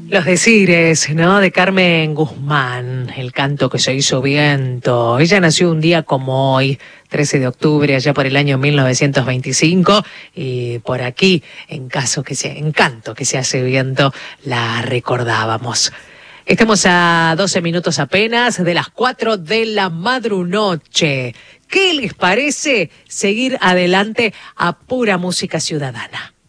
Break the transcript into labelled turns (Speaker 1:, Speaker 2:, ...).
Speaker 1: Los decires, ¿no? De Carmen Guzmán, el canto que se hizo viento. Ella nació un día como hoy, 13 de octubre, allá por el año 1925, y por aquí, en canto que se hace viento, la recordábamos. Estamos a 12 minutos apenas de las 4 de la madrunoche. ¿Qué les parece seguir adelante a pura música ciudadana?